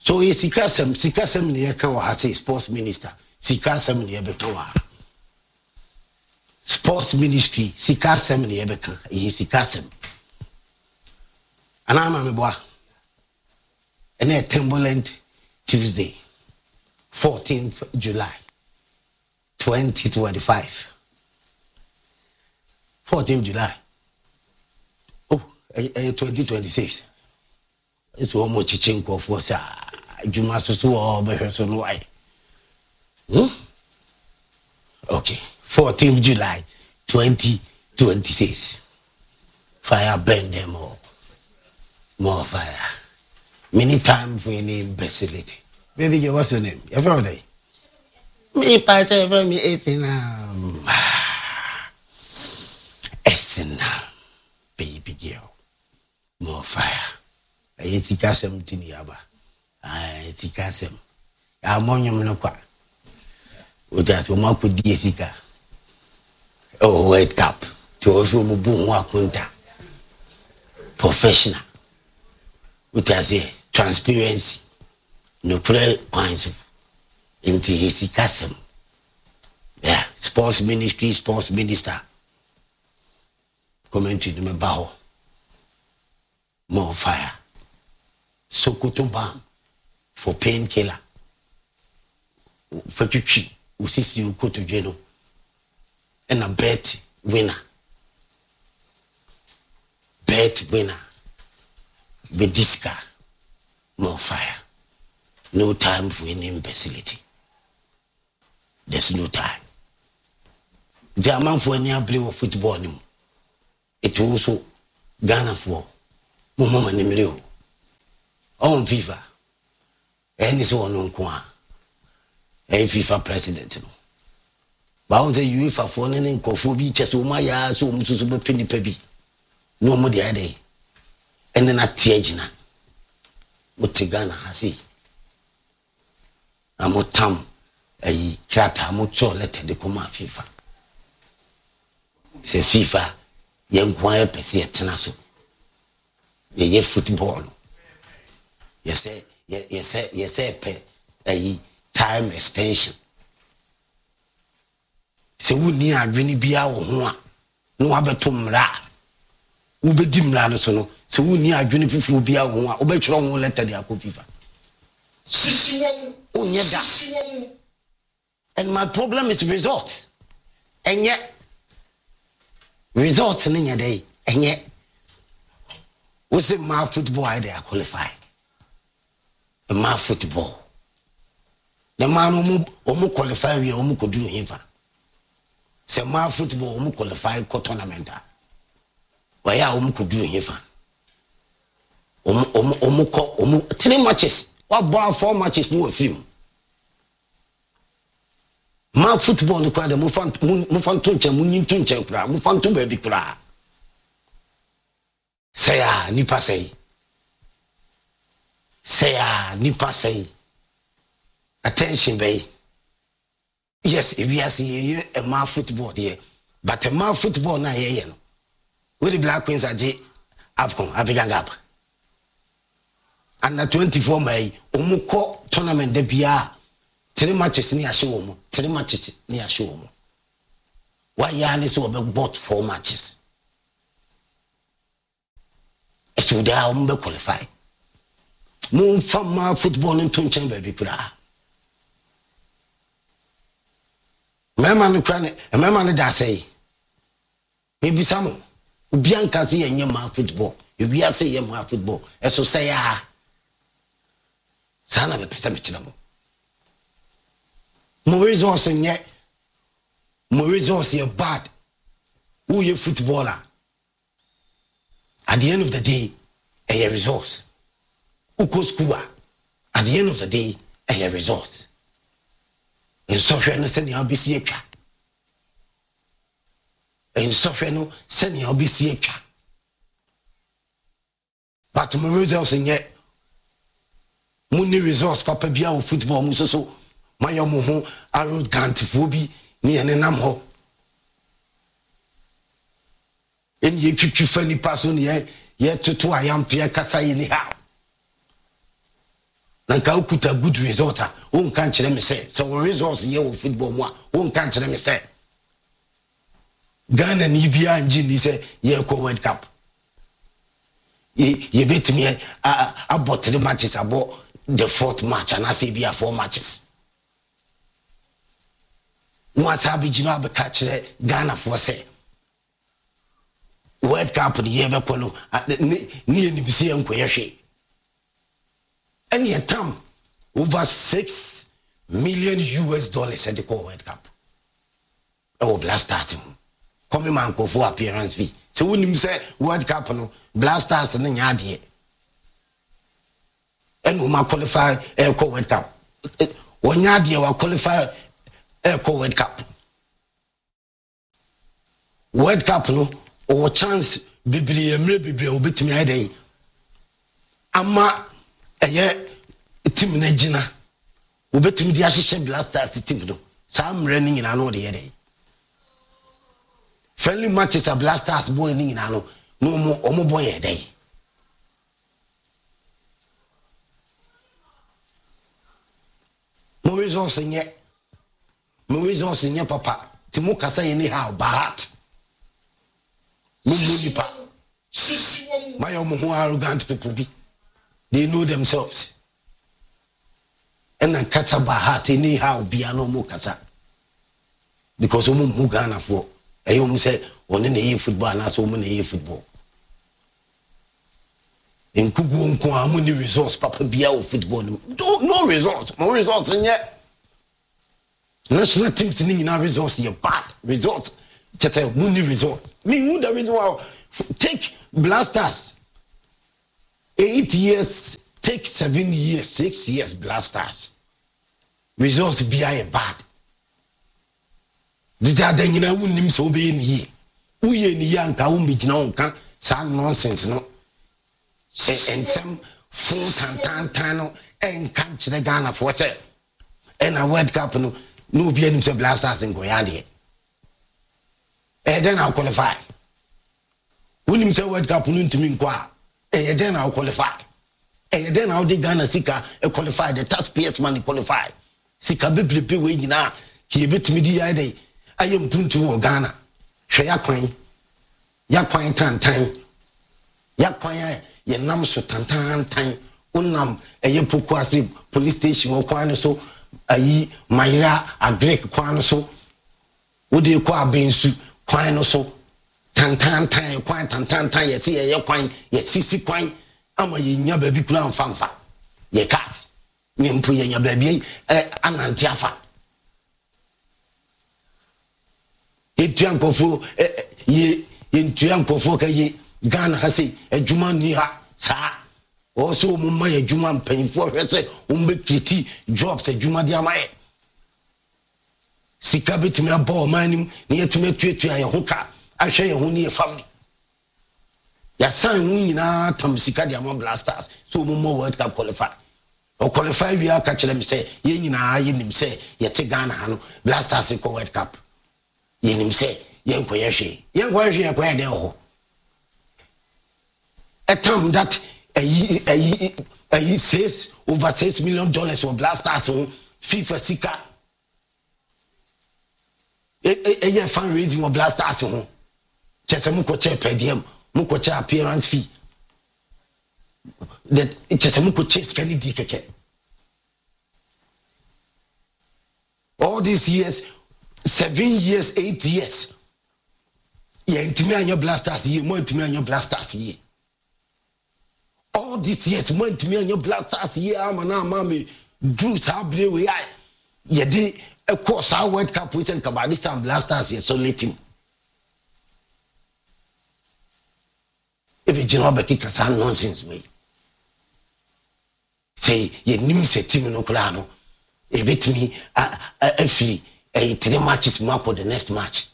So ye sikasem ne yeka wa say sports minister sikasem ne yebeto wa sports ministry sikasem ne yebeka ye sikasem anama me boa ene turbulent Tuesday 14th July 2025 14th July 2026 it's almost chichin ko for sa juma so be so no why okay 14th July 2026 fire burn them all more fire many time for any imbecility baby girl what's your name your father me pacha for me 18 baby girl more fire I see Kassem Tiniaba. I see Kassem. I'm on your monocua. What else will Marco Diesica? Oh, wake up to also Mubu Wakunta. Professional. What I say, transparency. No play points into his Kassem. Yeah, sports ministry, sports minister. Commentary to me bow. More fire. Sokoto balm for painkiller. Fetchi usisi ukoto jeno. And a bet winner. Bet winner. Bediska. More fire. No time for any imbecility. There's no time. The man for any play of football. It also Ghana for Mama Nimrio. On FIFA. Any so on kwa. A FIFA president. Bound the UEFA for any coffee just umaya so musuba penny pebi. No more the other. And then at Tiagina. What Tigana has he? I'm what Tam a chata mucho letter de coma FIFA. Say FIFA, young quiet pesi at Tenaso. Ye football. Yes, time extension. Se wuni adwene bia wo ho a no abeto mra wo bedi mra no so no se wuni adwene fufu bia wo ho a wo betwero ho letter de akofifa onye da. And my problem is results. And yet results in your day. And yet what's it my football I they qualify. My football. The man who qualify we who could do him. Say my football who qualify tournament. Why I could do him. 3 matches. What ball 4 matches no film. My football require the move on tunche munim tunche kura move on to baby kura. Say nipa say. Say nipa say. Attention bay. Yes, if we are seeing a man football here, but a man football na here no. Where the Black Queens are Afcon Avigangap. And the 24 May omuko tournament de bia 3 matches ni ashowo 3 matches ni ashowo. Why yani so be bought 4 matches. So they are qualify. Moon from my football in Tunchen baby kura. Mema no kra e mema no da say. Maybe some Bianca see and yema football. You be say yema football. E so say ah. Sana be pesa mechina mo. Mo resource nye. Mo resource ye bad. Who ye footballer? At the end of the day, a resource. Uko school. At the end of the day, a resource. In software no send your BC. In software no send your BC. But my results in yet. Muni resource papa bia o football muso so. Maya mo ho arrogant phobi ni enenam ho. En ye twitwi fani paso ni ye toto ayampe kasa ye ni ha. nanka ukuta good result won kan kire me say so results ye wo football mu won kan kire me say Ghana ni bia nji ni say ye ko World Cup ye betimi about 3 matches about the 4th match and I say bia 4 matches what habi jina be catch Ghana for say World Cup the year be polo ni ni bisi enkoye hwe any time over $6 million at the World Cup. Oh, Blasters. Come man go for appearance fee. So when you say World Cup, no Blasters and then yadi. And we qualify World Cup. When yadi will qualify World Cup. World Cup no or chance bibli obit me day. Ama team na gina obetimi dia hye Blasters team do sam running in ano de yede friendly matches a Blasters boy ni in ano no omo boy yede mo resource nye papa ti mo kasa ye ni how bahat mo nipa my omo arrogant people be they know themselves. And then kasa bahat any how biano mo kasa because omo Ghana for ayom say one na ye football na so omo na ye football en kugu nko amuni resource papa bia o football no results more results yet national teams ni na results ye bad results just muni results me who the reason why take Blasters 8 years take 7 years 6 years Blasters results be bad did that then you know wouldn't so be in here we in young ka won be gina kan some nonsense no and some full tan no and can't the Ghana for say and a World Cup no be any Blasters in Goyade and then I'll qualify when him say World Cup no to me kwa and then I'll qualify. And then how they Ghana Sika qualify the taxpayers money qualify. Sika be play we na he bit me di ide. I am tuntu Ghana. Hwe ya kwan tan. Ya kwan ye nam so tan. Unam eye pokuase police station o kwan so ayi Mayra agrek kwan so. Wo de kwa bensu kwan no so tan kwan tan ye see ye kwan ye sisi kwan. Ama ye nya baby kula mfamfa ye cast ni mpu ye nya baby ananti afa etuankofo ye ntuankofo ka ye Ghana hase adwuma ni ha sa also mumma ye adwuma mpanfo hwese umbe kriti jobs adwuma dia maye sika betimi aba manim ni yetimi tuatua ye hoka ahwe ye ho ni ye family ya san nyina tamsika dia mo Blasters so mo World Cup qualify o qualify we aka kire me say ye nyina ye nim say ye te Ghana ha no Blasters ko World Cup ye nim say ye nkoye hwe ye de ho a time that a says over $6 million for Blasters on FIFA sika ye fundraising for Blasters on chese mu ko che pediem mukocha appearance fee that it just mukocha scanny dikeke all these years 7 years 8 years yeah intimi anyo Blasters ye mo intimi anyo Blasters ye all these years mo intimi anyo Blasters ye amana me drew sabre we ye de a course our World Cup we send Kabadistan Blasters ye so let him. If you know about kasa nonsense way. Say ye nim se team no kula no. E betimi free 3 matches mark for the next match.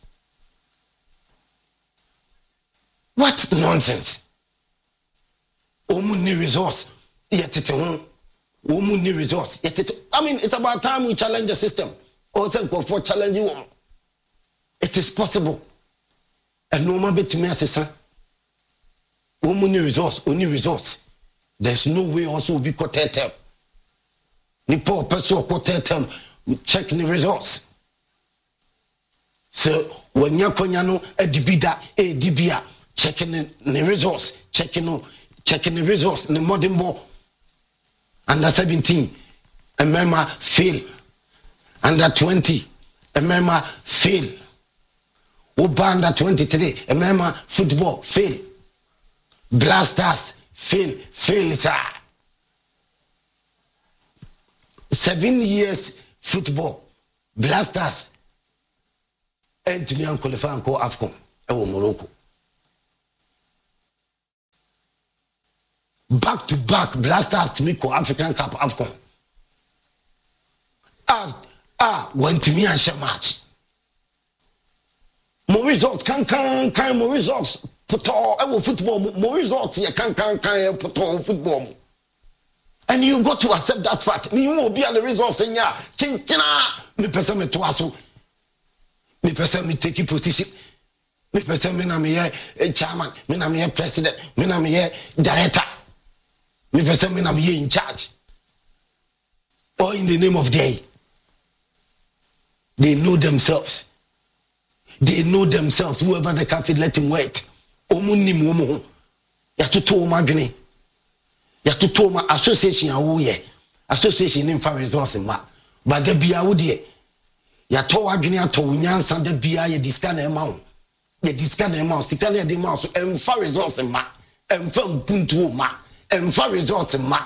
What nonsense? Omu ni resource. Yetete ho. Omu ni resource. Yetete. I mean, it's about time we challenge the system. Or say for challenge you. It is possible. And no man betimi asesa. Only resource. There's no way also will be quoted. Ni poor person ko check the results. So when you no edibida dibia checking the results, checking the results in the modern ball. Under 17, a member fail. Under 20, a member fail. Uba under 23, a member football fail. Blasters fail, sir. 7 years football, Blasters, and to me and qualify and call AFCON, Morocco. Back to back, Blasters to me call African Cup AFCON. Went to me and share match. More results, can more results. Put all football, more results, you can put all football. And you got to accept that fact. You will be on the results in ya. Me person me twaso. Me person me take position. Me person me na me chairman. Me na me president. Me na me director. Me person me na me in charge. Or in the name of they know themselves. They know themselves. Whoever they can fit, let him wait. Omunim womo. Ya tuto magni. Ya tuto ma association awo ye. Association in for resource ma. But the bia wo de. Ya to adwene ato nyansa da bia ye diska na ema wo. Ye diska na ema wo. Sika na de ma so em for resource ma. Em fa mpuntu ma. Em for resource ma.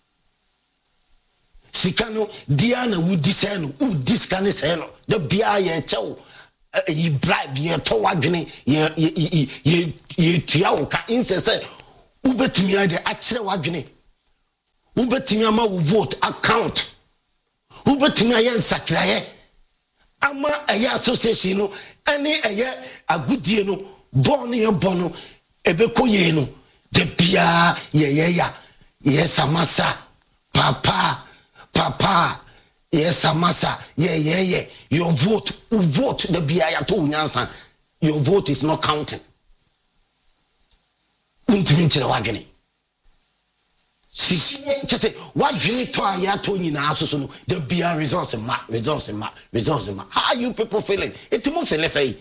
Sika no dia na wo disa no, wo diska ne se no. Da bia ye chew ye bribe ye to adwene ye tiawo ka insese ubetimi ade akire wadwene ubetimi ama wo vote account ubetimi aye nsakraye ama aye association no ani aye agudie no bon ye bono ebekoye no de bia ye samasa papa yes amasa yeah your vote the bia ya to nyansa your vote is not counting untimi nchire wagene si chese wadwene to aya to nyina asoso no the bia resource ma how you people feeling it mo feel say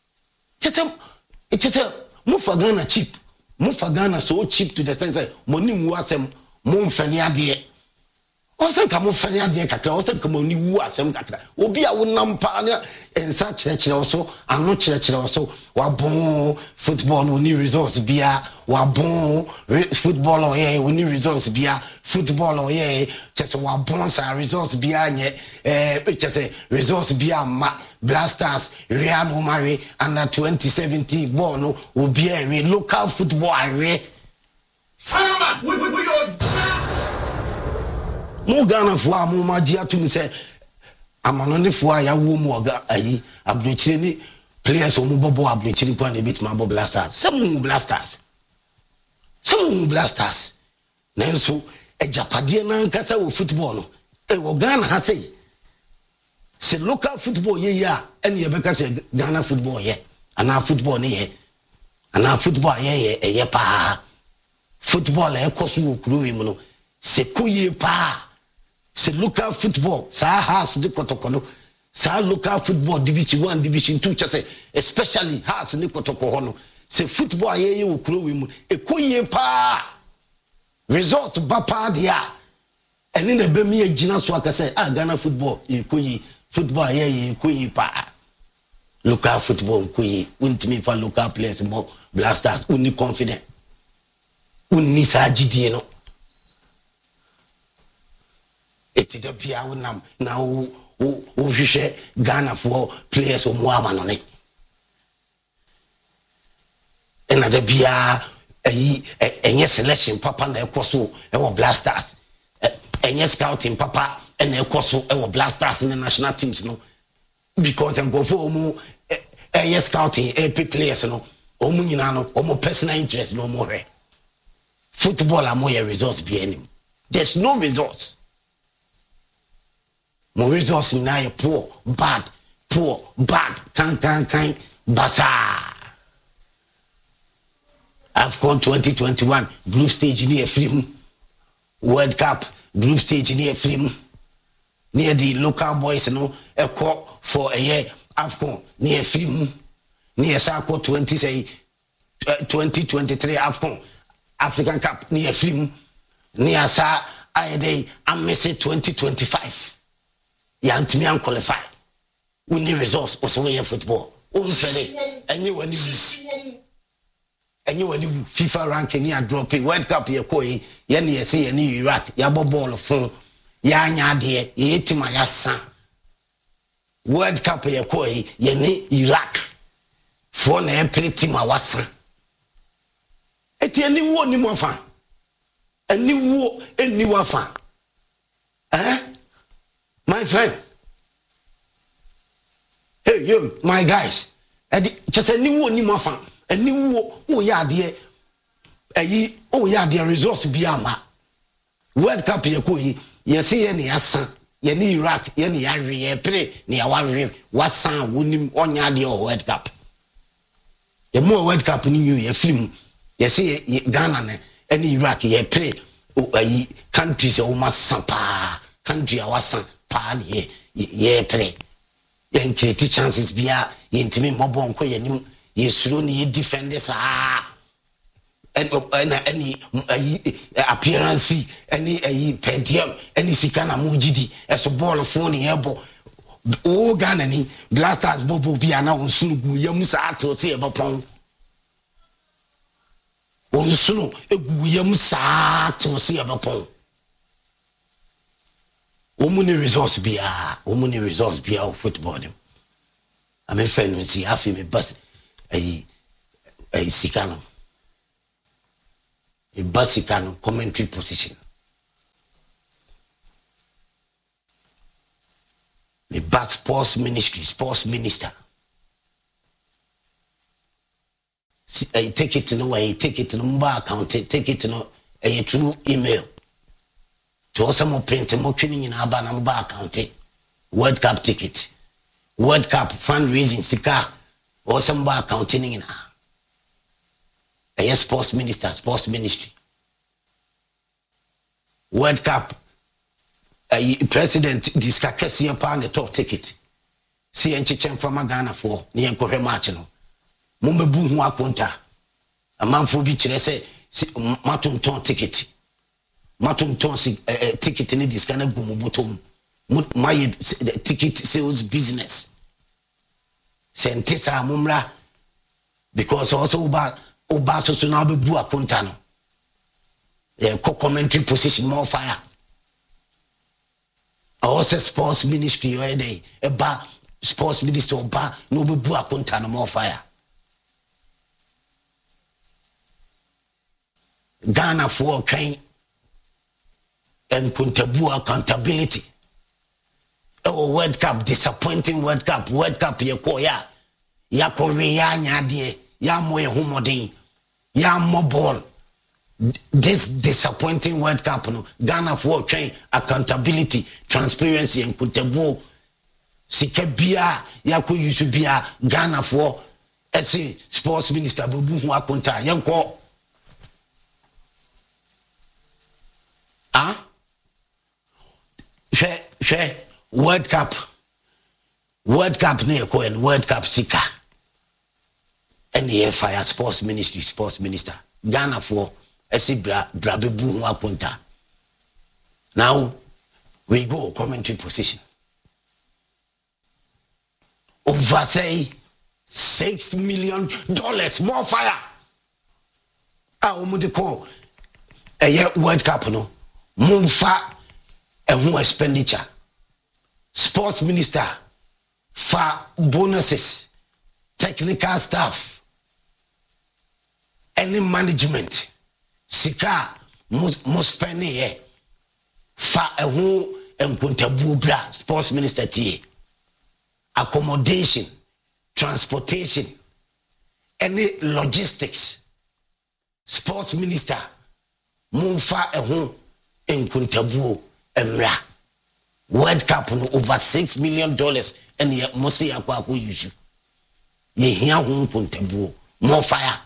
chese mo fagana cheap mo fagana so cheap to the sense money mu asem mo mfani ade Osan kamo fani ade kakra osan kamo ni wu asem kakra obi a wonam pa na ensa chire oso ano chire oso wa bon football no ni results bia wa bon football o ye oni results bia football o ye chese wa bon sa results bia nye chese results bia ma Blasters Real Umari under 2017 ball no obi a local football are fireman we Mo Ghana fo a mo maji atumi se amanone fo a ya wo mu oga ayi abrochire ni players o mo bobo abrochire kwa na bit ma bo Blasters some Blasters na nso ejapade na nkasa wo football no wo Ghana ha sei se local football ye ya ene ye beka se Ghana football ye ana football ne ye ana football ye pa football e koso wo kuro wi mu no se koye pa c'est local football ça has de kotokolo ça local football division 1 division 2 chase especially has ne kotoko no c'est football ye okuro we mu ekoye pa results ba pa dia eni na be mi agina so aka say Ghana football ekoye football ye ekoye pa local football ekoye untimi fa local players mo Blasters uni confident uni sajidie no eti de bia wonam na wo hwehwe Ghana for players o mo amanone ena de bia enye selection papa na ekoso e wo Blasters enye scouting papa ena ekoso e wo Blasters in the national teams no because dem go for mo enye scouting players no o mo nyina no o mo personal interest no mo hwe football amoye results bi anim there's no results. More results in now poor, bad, can, basa. AFCON 2021, group stage near film. World Cup, group stage near film. near the local boys no a call for a year AFCON near film near Sako 2023 AFCON African Cup near film near Sa I day I'm missing 2025 Yantimian qualify we need results also way football and you FIFA ranking near dropping World Cup ye koi ye see any Iraq yabo ball phone ya nya de ye tima ya san World Cup ye koi ye ni Iraq for na play team awasan eti ani wo ni mo fa ani wo eni wa fa my friend hey yo my guys edi just ani wo ni mo fa ani wo ya de ayi o ya de resource bi ama World Cup ye koi yesi ye ni asan ye ni Iraq ye ni ahwe ye pre ni awahwe wasan wonim onya de World Cup ye mo World Cup ni ye film yesi ye Ghana ne any Iraq ye pre ayi countries o masan pa country awasan pa ni ye pre ye create chances bia ye ntimi mobo nko ye nim ye suro ni ye defenders and any appearance fee any per diem any sikana mujidi as a ball of phone ebo o Ghana ni Blasters bobo bia na onsunugu yamusa ato se ebopon onsunu egu yamusa ato se ebopon omuni resource bia of football dem ame fenu si afi me bus sikana a basic commentary position. The bad sports minister. See, I take it to know I take it to number account, take it to know a true email. To also more print more training in our number account. World Cup ticket. World Cup fundraising sika or some bar accounting in her. A sports minister, sports ministry. World Cup president discussion upon the top ticket. See and Chichem from Ghana for near Kohe Marchino. Mumbe Boom Wapunta. A man for which they say Matum Ton ticket. Matum Ton ticket in this kind of Bumubutum. My ticket sales business. Sentisa Mumra because also about Obato so now be bua kontano. Co-commentary position more fire. Also sports ministry or day a bar sports minister bar no be bua kontano more fire. Ghana for train and kuntabua accountability. Oh World Cup disappointing World Cup ye koya. Ya korea nya de ya moye humodin ya mobile this disappointing World Cup no Ghana for train accountability transparency and kutabu sikabia ya ko yusubia Ghana for sports minister bubu hu akonta yanko she World Cup ne ko en World Cup sika and the fire sports minister Ghana for brabebu wapunta. Now we go commentary position over say $6 million more fire omudiko a World Cup no mumfa and expenditure sports minister for bonuses technical staff any management sika most penny fa ehu enkuntabu bra sports minister tie accommodation transportation any logistics sports minister mumfa ehu enkuntabu emra World Cup no over $6 million and ye mosi akwa use ye hia hu enkuntabu more fire.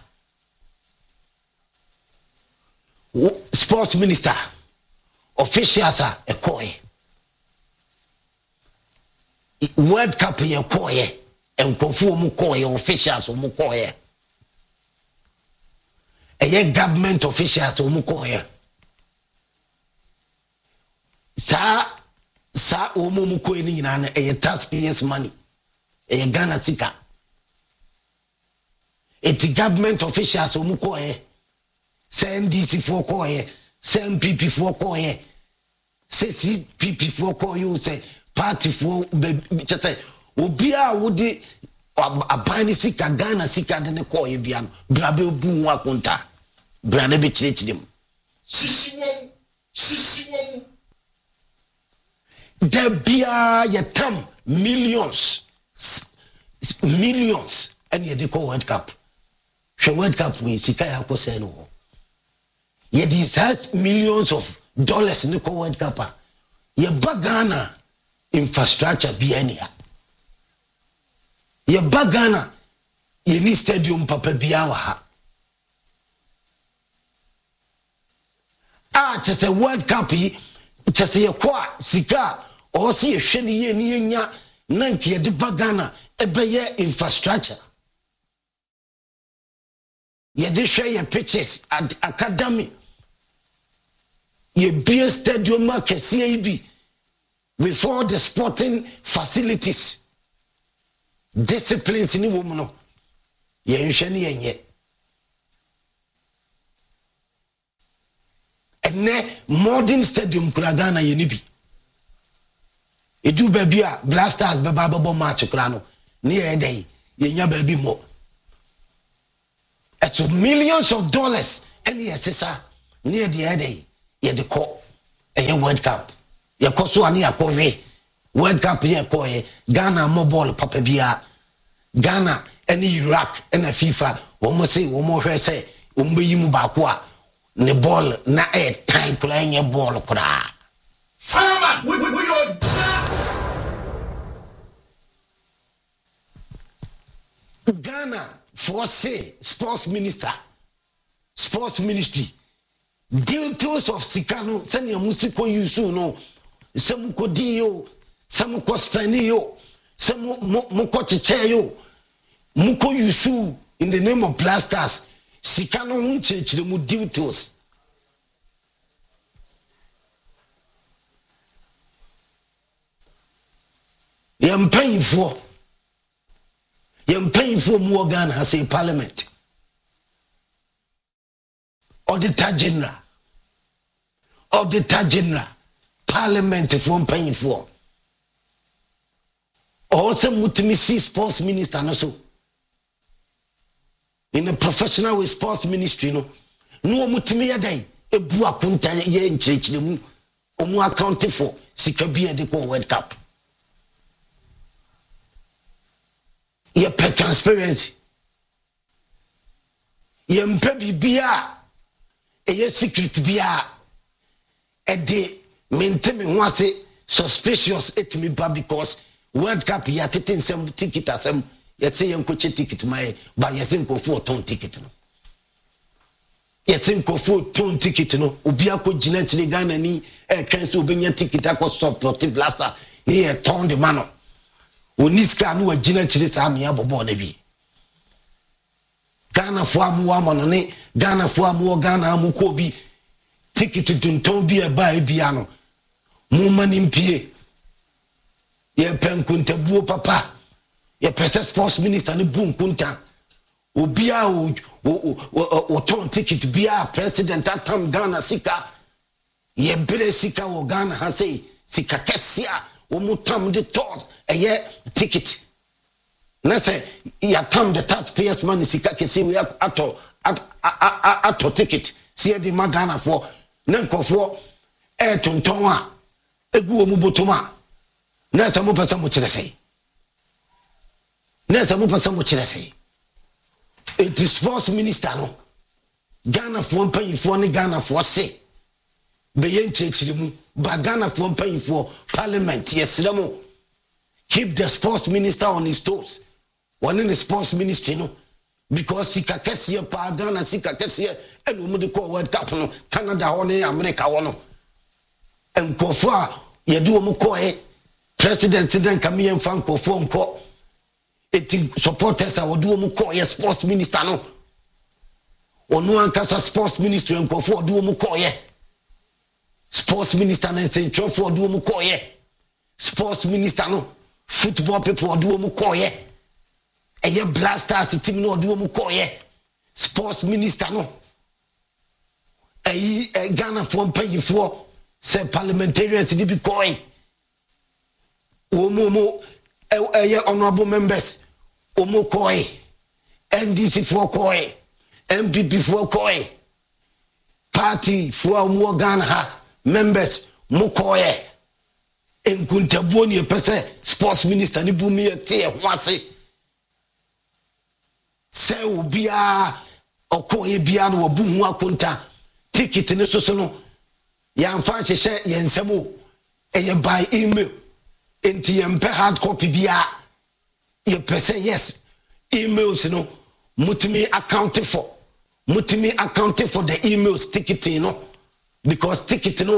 Sports minister officials are a koi World Cup ye koye enkofu mu koye officials mu koye eye government officials mu koye sa mu koye ni nyina na eye taxpayers money eye Ghana sika eti government officials mu koye se NDC for koye se MPP for koye se CPP for koye se party for just say obia wodi abani sika Ghana sika de ne koye bia no brabe bu nwa konta bra na be chirechirem sisi won there bia yetam millions and ye de call World Cup she World Cup we sika ya ko se no ye these millions of dollars in the World Cup ye bagana infrastructure biania ye bagana ye ni stadium papa bia wa ha chese World Cup chese ye kwa sika o se ye hwene ye ni enya nanke ye de bagana ebeye infrastructure ye de hwe ye pitches at academy ye be stadium makesi ibi with all the sporting facilities disciplines ni woman no ye nhwe ne yenye ene modern stadium kura Ghana ye ni bi edu baby a Blasters baba babo match kura no ne ye dey ye nya baby mo it's millions of dollars and yes sir ne de ye dey ye de ko World Cup ye koso ani akɔwe World Cup ye koye Ghana mo ball papa bia Ghana and Iraq and FIFA wo mo say wo mo hwɛ sɛ wo mbeyi mu ba ko a ne ball na time kula nye ball kura fireman we your Ghana for say sports ministry details of Sikano send your musical you no some kodio some kospaniyo some moko chicheyo muko yusu in the name of Blasters Sikano unchurch the mu details yam paying for more Ghana has a parliament Auditor General Parliament for paying for also mutimi see sports minister no so in a professional with sports ministry no mutimi ya dai ebu akunta ye nchechire mu omu account for sikabia de ko World Cup ye pe transparency ye mpe bibia eye secret bia ede mentemi ho ase suspicious etimi ba because World Cup ya teten sem ticket asem ye say yenkoche ticket mai ba ye say nkofo ton ticket no ye say nkofo ton ticket no obi akogina chire Ghana ni kan so obenya ticket akostop Blaster ni e ton de mano oniska no agina chire sa me abobo na bi Ghana fo amu amono ne Ghana fo amu Ghana amu ko bi ticket dunton bi e ba e bia no mu mani mpie ye penkunta buo papa ye pese sports minister ne bu nkunta obia o ton ticket bia president atam Ghana sika ye bere sika wo Ghana ha say sika kesia wo mutam de tot eye ticket na say ya tam the taxpayers money sika kesi we ato ticket see the Ghana for na nkofo tonton a egu omu botoma na samu pesa mo kire sei it is sports minister no Ghana for pay for ne Ghana for say be yen chechire mu ba Ghana for pay for parliament yesremo keep the sports minister on his toes one in the sports ministry no because sika kese pa Ghana sika kese eno mu de ko World Cup no Canada ho ne America ho no enkofo a ye de omu ko president then come here and fan phone call. It supporters I will do mu call yes sports minister no. Or no one casa sports minister and call for do mu call ye. Sports minister and say for do mu call ye. Sports minister no. Football people do mu call ye. And ye blasters team no do mu call ye. Sports minister no. A Ghana for pay for say parliamentarians di be call. Omo honorable members omo koi NDC for koi MPP for koi party for more Ghana members mo koi enkuntaboni pese sports minister ni bumi ete hwase se obia okoye bia no obu hu akonta ticket ne soso no yamfa hyehye yensemo eye by email enti yempe hard copy bia ye pese yes emails no mutimi accounting for the emails ticketing no because ticketing no